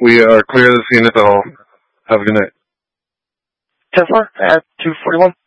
We are clear of the scene at the hall. Have a good night. 10-4 at 241.